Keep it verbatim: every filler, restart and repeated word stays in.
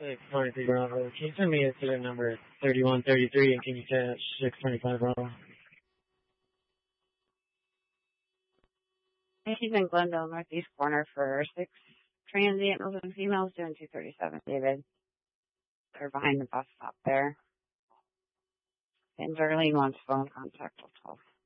six twenty-three Bravo. Can you send me a student number thirty-one thirty-three and can you catch six twenty-five Bravo? He's in Glendale, northeast corner for six transient moving females doing two thirty-seven, David. They're behind the bus stop there. And Darlene wants phone contact with twelve.